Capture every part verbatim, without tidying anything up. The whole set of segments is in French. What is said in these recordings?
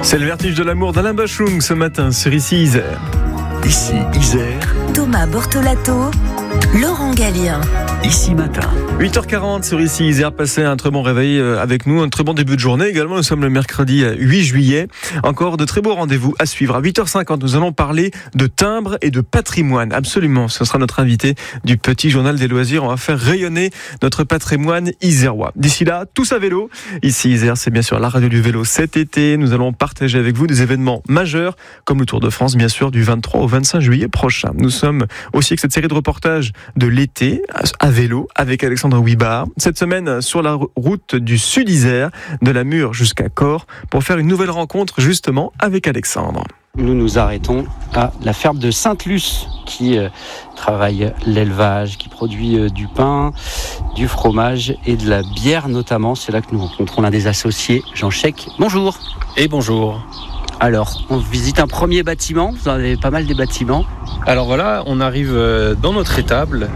C'est le vertige de l'amour d'Alain Bachung ce matin sur Ici Isère. Ici Isère. Thomas Bortolato, Laurent Gallien. Ici Matin. huit heures quarante sur Ici Isère. Passez un très bon réveil avec nous, un très bon début de journée également. Nous sommes le mercredi huit juillet. Encore de très beaux rendez-vous à suivre. À huit heures cinquante, nous allons parler de timbre et de patrimoine. Absolument, ce sera notre invité du petit journal des loisirs. On va faire rayonner notre patrimoine isérois. D'ici là, tous à vélo. Ici Isère, c'est bien sûr la radio du vélo cet été. Nous allons partager avec vous des événements majeurs, comme le Tour de France, bien sûr, du vingt-trois au vingt-cinq juillet prochain. Nous sommes aussi avec cette série de reportages de l'été à vélo avec Alexandre Huibard. Cette semaine, sur la route du Sud Isère, de la Mure jusqu'à Corps, pour faire une nouvelle rencontre justement avec Alexandre. Nous nous arrêtons à la ferme de Sainte-Luce qui euh, travaille l'élevage, qui produit euh, du pain, du fromage et de la bière notamment. C'est là que nous rencontrons l'un des associés, Jean Chec. Bonjour. Et bonjour. Alors, on visite un premier bâtiment. Vous en avez pas mal des bâtiments. Alors voilà, on arrive dans notre étable.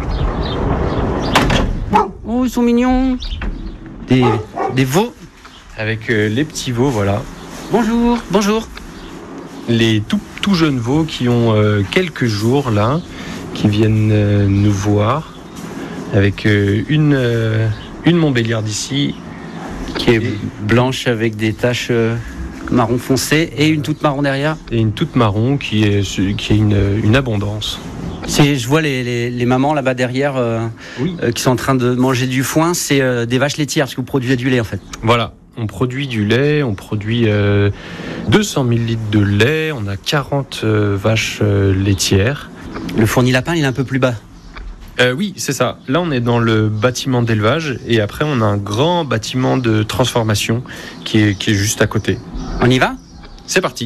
Oh, ils sont mignons. Des, des veaux. Avec euh, les petits veaux, voilà. Bonjour, bonjour. Les tout, tout jeunes veaux qui ont euh, quelques jours là, qui viennent euh, nous voir. Avec euh, une, euh, une Montbéliarde ici. Qui est blanche avec des taches euh, marron foncé et une toute marron derrière. Et une toute marron qui est, qui est une, une abondance. C'est, je vois les, les, les mamans là-bas derrière euh, oui. euh, qui sont en train de manger du foin. C'est euh, des vaches laitières parce que vous produisez du lait en fait. Voilà, on produit du lait, on produit euh, deux cent mille litres de lait, on a quarante euh, vaches euh, laitières. Le fourni lapin, il est un peu plus bas. Euh, oui, c'est ça. Là, on est dans le bâtiment d'élevage et après, on a un grand bâtiment de transformation qui est, qui est juste à côté. On y va ? C'est parti.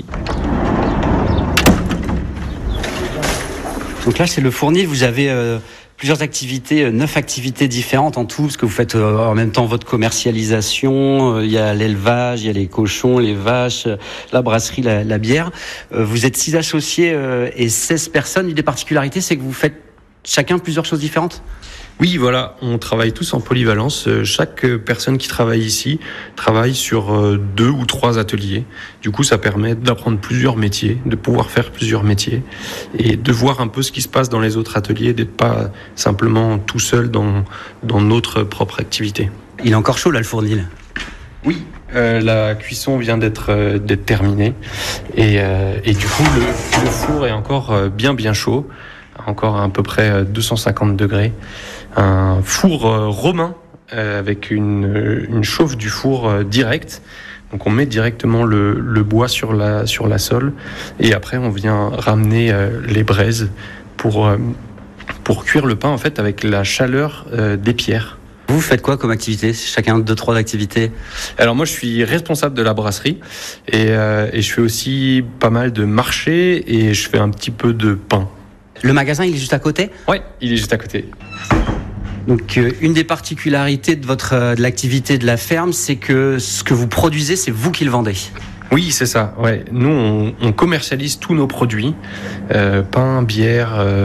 Donc là, c'est le fourni. Vous avez euh, plusieurs activités, euh, neuf activités différentes en tout, parce que vous faites euh, en même temps votre commercialisation. Il euh, y a l'élevage, il y a les cochons, les vaches, euh, la brasserie, la, la bière. Euh, vous êtes six associés euh, et seize personnes. Une des particularités, c'est que vous faites chacun plusieurs choses différentes ? Oui, voilà, on travaille tous en polyvalence. Chaque personne qui travaille ici travaille sur deux ou trois ateliers. Du coup, ça permet d'apprendre plusieurs métiers, de pouvoir faire plusieurs métiers et de voir un peu ce qui se passe dans les autres ateliers, d'être pas simplement tout seul dans, dans notre propre activité. Il est encore chaud là, le fourni là. Oui, euh, la cuisson vient d'être, euh, d'être terminée et, euh, et du coup, le, le four est encore euh, bien bien chaud. Encore à peu près deux cent cinquante degrés. Un four romain avec une, une chauffe du four direct. Donc on met directement le, le bois sur la, sur la sole et après on vient ramener les braises pour, pour cuire le pain en fait avec la chaleur des pierres. Vous faites quoi comme activité ? Chacun deux, trois activités. Alors moi je suis responsable de la brasserie et, euh, et je fais aussi pas mal de marchés et je fais un petit peu de pain. Le magasin, il est juste à côté ? Oui, il est juste à côté. Donc, euh, une des particularités de votre euh, de l'activité de la ferme, c'est que ce que vous produisez, c'est vous qui le vendez. Oui, c'est ça. Ouais. Nous, on, on commercialise tous nos produits, euh, pain, bière, euh,